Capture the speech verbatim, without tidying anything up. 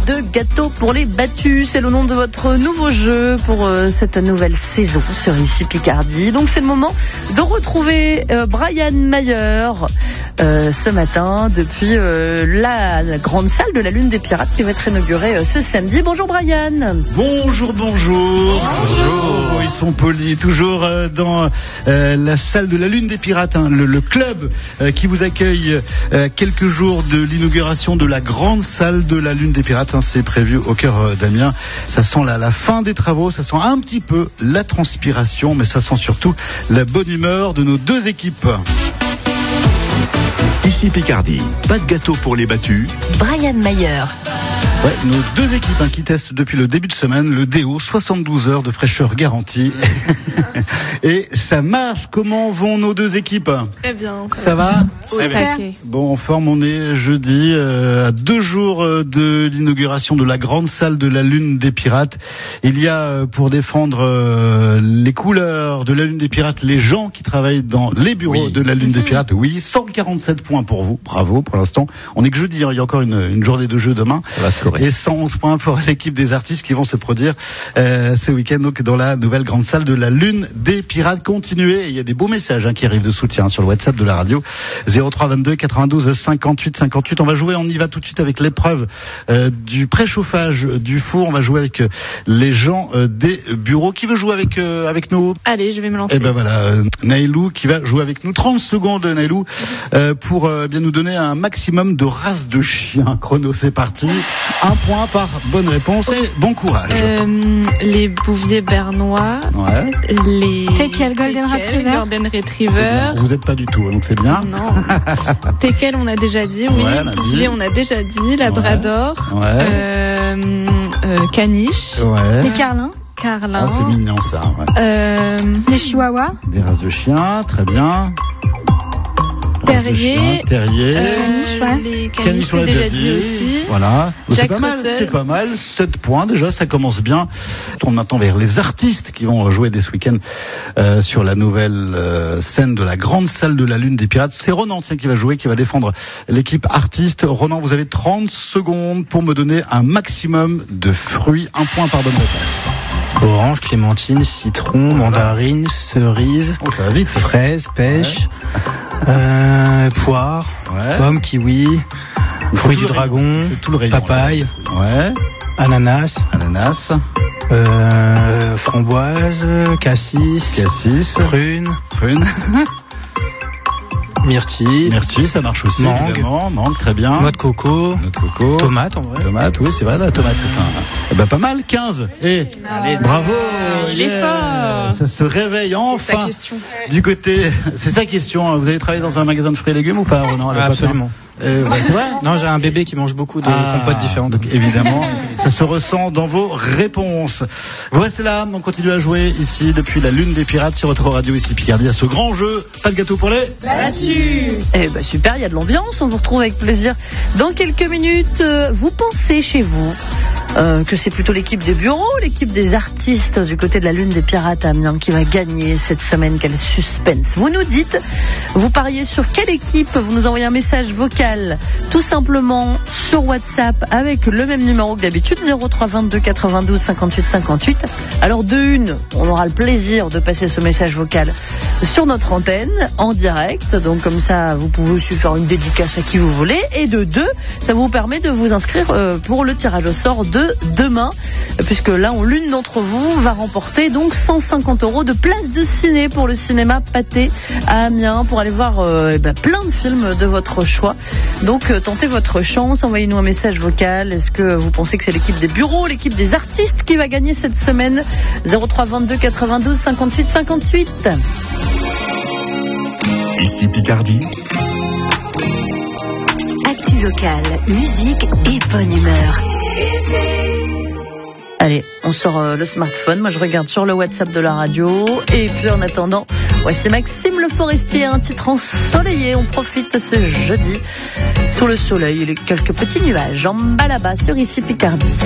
de gâteau pour les battus. C'est le nom de votre nouveau jeu pour euh, cette nouvelle saison sur Ici Picardie. Donc c'est le moment de retrouver euh, Brian Mayer euh, ce matin depuis euh, la, la grande salle de la Lune des Pirates qui va être inaugurée euh, ce samedi. Bonjour Brian. Bonjour, bonjour. Bonjour. Ils sont polis, toujours euh, dans euh, la salle de la Lune des Pirates, hein, le, le club euh, qui vous accueille euh, quelques jours de l'inauguration de la grande salle de la Lune des Pirates. Hein, c'est prévu au cœur euh, d'Amiens. Ça sent la, la fin des travaux, ça sent un petit peu la transpiration, mais ça sent surtout la bonne humeur de nos deux équipes. Ici Picardie, pas de gâteau pour les battus. Brian Mayer. Ouais, nos deux équipes hein, qui testent depuis le début de semaine le déo, soixante-douze heures de fraîcheur garantie. Et ça marche. Comment vont nos deux équipes ? Très bien. Ça va ? Super. Bon, en forme, on est jeudi, euh, à deux jours euh, de l'inauguration de la grande salle de la Lune des Pirates. Il y a, euh, pour défendre euh, les couleurs de la Lune des Pirates, les gens qui travaillent dans les bureaux oui. de la Lune des Pirates. Oui, cent quarante-sept points pour vous. Bravo pour l'instant. On est que jeudi, hein, il y a encore une, une journée de jeu demain. Ça va se Et cent onze points pour l'équipe des artistes qui vont se produire euh, ce week-end donc dans la nouvelle grande salle de la Lune des Pirates. Continuez, il y a des beaux messages hein, qui arrivent de soutien sur le WhatsApp de la radio zéro trois vingt-deux quatre-vingt-douze cinquante-huit cinquante-huit. On va jouer, on y va tout de suite avec l'épreuve euh, du préchauffage du four. On va jouer avec euh, les gens euh, des bureaux. Qui veut jouer avec euh, avec nous ? Allez, je vais me lancer. Eh ben voilà, euh, Naïlou qui va jouer avec nous. trente secondes Naïlou euh, pour euh, bien nous donner un maximum de races de chiens. Chrono, c'est parti. Un point par bonne réponse et bon courage. Euh, les bouviers bernois. Ouais. Les Teckel Golden Retriever. Golden Retriever. Vous n'êtes pas du tout, donc c'est bien. Non. Teckel, on a déjà dit, oui. Ouais, on a dit. Bouvier, on a déjà dit. Labrador. Ouais. Euh, euh, caniche. Ouais. Les carlins. Carlin. Ah, c'est mignon ça. Ouais. Euh, les chihuahuas. Des races de chiens, très bien. Terrier, terrier, euh, caniche, ouais. les caniches, on l'a déjà dit aussi. Voilà, Jack c'est pas mal, Russell. c'est pas mal. sept points déjà, ça commence bien. On tourne maintenant vers les artistes qui vont jouer dès ce week-end euh, sur la nouvelle euh, scène de la grande salle de la Lune des Pirates. C'est Ronan tiens, qui va jouer, qui va défendre l'équipe artiste. Ronan, vous avez trente secondes pour me donner un maximum de fruits. Un point par bonne réponse. Orange, clémentine, citron, voilà. Mandarine, cerise, oh, ça va vite. Fraise, pêche, ouais. euh, poire, ouais. Pomme, kiwi, fruits du dragon, rayon, papaye, ouais. ananas, ananas, euh, framboise, cassis, cassis, prune, prune. Myrtille. Myrtille, ça marche aussi, mangue, évidemment. Mangue, très bien. Noix de coco. Noix de coco. Tomate, en vrai. Tomate, oui, c'est vrai, la tomate, c'est un... Eh ben, pas mal, quinze. Et, allez, bravo. Il yeah. est fort. Ça se réveille enfin. C'est sa question. Du côté, c'est sa question. Vous avez travaillé dans un magasin de fruits et légumes ou pas, Ronan? Ah, absolument. Euh, ouais, c'est vrai. Non, j'ai un bébé qui mange beaucoup de ah, compotes différentes. Donc évidemment, ça se ressent dans vos réponses. Vous restez là, on continue à jouer ici depuis la Lune des Pirates sur votre radio ici Picardie à ce grand jeu. Pas de gâteau pour les battus. Eh ben super, il y a de l'ambiance, on vous retrouve avec plaisir dans quelques minutes. Euh, vous pensez chez vous euh, que c'est plutôt l'équipe des bureaux, l'équipe des artistes du côté de la Lune des Pirates à Amiens qui va gagner cette semaine? Quel suspense. Vous nous dites, vous pariez sur quelle équipe? Vous nous envoyez un message vocal tout simplement sur WhatsApp avec le même numéro que d'habitude, zéro trois vingt-deux quatre-vingt-douze cinquante-huit cinquante-huit. Alors de une, on aura le plaisir de passer ce message vocal sur notre antenne en direct, donc comme ça vous pouvez aussi faire une dédicace à qui vous voulez, et de deux, ça vous permet de vous inscrire pour le tirage au sort de demain, puisque là l'une d'entre vous va remporter donc cent cinquante euros de place de ciné pour le cinéma Pathé à Amiens pour aller voir euh, eh ben, plein de films de votre choix. Donc euh, tentez votre chance, envoyez-nous un message vocal. Est-ce que vous pensez que c'est l'équipe des bureaux, l'équipe des artistes qui va gagner cette semaine? Zéro trois vingt-deux quatre-vingt-douze cinquante-huit cinquante-huit. Ici Picardie. Actu locale, musique et bonne humeur. Allez, on sort euh, le smartphone. Moi, je regarde sur le WhatsApp de la radio. Et puis, en attendant, voici Maxime Le Forestier, un titre ensoleillé. On profite ce jeudi sous le soleil et quelques petits nuages en bas là-bas sur Ici Picardie.